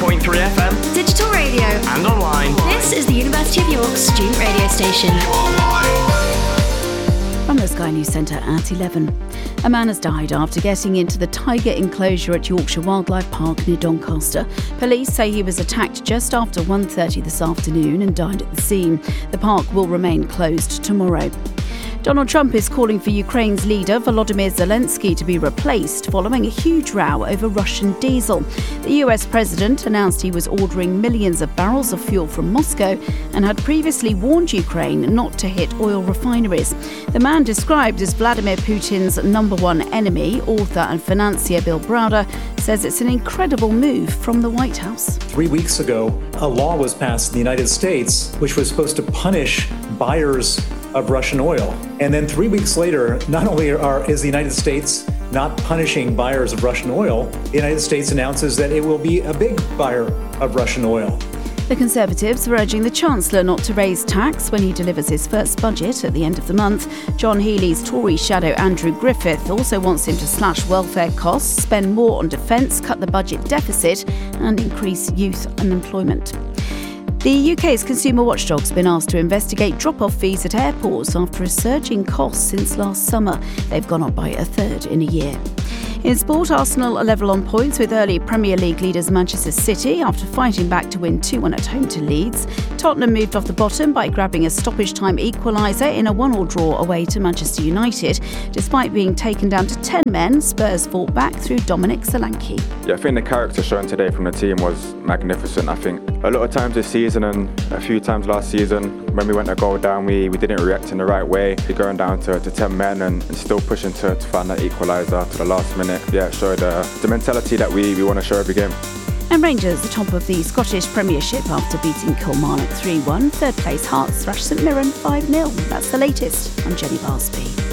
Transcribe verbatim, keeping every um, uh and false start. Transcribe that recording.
point three F M, digital radio, and online. This is the University of York student radio station. From the Sky News Centre at eleven. A man has died after getting into the tiger enclosure at Yorkshire Wildlife Park near Doncaster. Police say he was attacked just after one thirty this afternoon and died at the scene. The park will remain closed tomorrow. Donald Trump is calling for Ukraine's leader Volodymyr Zelensky to be replaced following a huge row over Russian diesel. The U S president announced he was ordering millions of barrels of fuel from Moscow and had previously warned Ukraine not to hit oil refineries. The man described as Vladimir Putin's number one enemy, author and financier Bill Browder, says it's an incredible move from the White House. Three weeks ago, a law was passed in the United States which was supposed to punish buyers of Russian oil. And then three weeks later, not only are, is the United States not punishing buyers of Russian oil, the United States announces that it will be a big buyer of Russian oil. The Conservatives are urging the Chancellor not to raise tax when he delivers his first budget at the end of the month. John Healey's Tory shadow Andrew Griffith also wants him to slash welfare costs, spend more on defence, cut the budget deficit and increase youth unemployment. The U K's consumer watchdog's been asked to investigate drop-off fees at airports after a surge in costs since last summer. They've gone up by a third in a year. In sport, Arsenal are level on points with early Premier League leaders Manchester City after fighting back to win two one at home to Leeds. Tottenham moved off the bottom by grabbing a stoppage time equaliser in a one all draw away to Manchester United. Despite being taken down to ten men, Spurs fought back through Dominic Solanke. Yeah, I think the character shown today from the team was magnificent. I think a lot of times this season and a few times last season, when we went a goal down, we, we didn't react in the right way. We're going down to, to ten men and, and still pushing to, to find that equaliser to the last minute. Yeah, it showed uh, the mentality that we, we want to show every game. And Rangers, the top of the Scottish Premiership after beating Kilmarnock three one. Third place Hearts thrashed St Mirren five nil. That's the latest. I'm Jenny Barsby.